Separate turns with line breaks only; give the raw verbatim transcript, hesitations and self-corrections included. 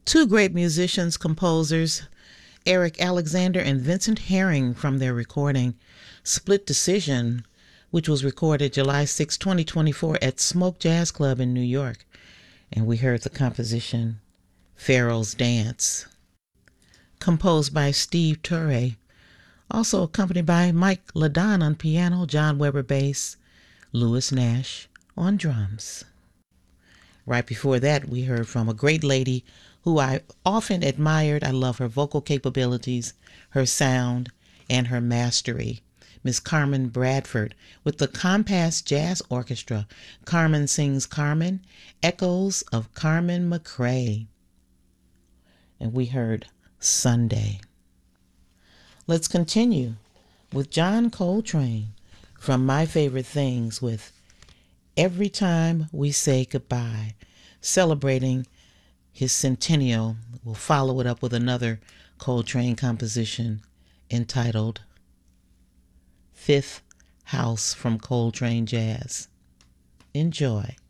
Two great musicians, composers, Eric Alexander and Vincent Herring, from their recording Split Decision, which was recorded July sixth, twenty twenty-four at Smoke Jazz Club in New York. And we heard the composition Pharaoh's Dance, composed by Steve Turre, also accompanied by Mike Ladon on piano, John Weber bass, Louis Nash on drums. Right before that, we heard from a great lady who I often admired. I love her vocal capabilities, her sound, and her mastery. Miss Carmen Bradford with the Compass Jazz Orchestra. Carmen sings Carmen, Echoes of Carmen McRae. And we heard Sunday. Let's continue with John Coltrane from My Favorite Things with Every Time We Say Goodbye, celebrating his centennial. We'll follow it up with another Coltrane composition entitled Fifth House from Coltrane Jazz. Enjoy.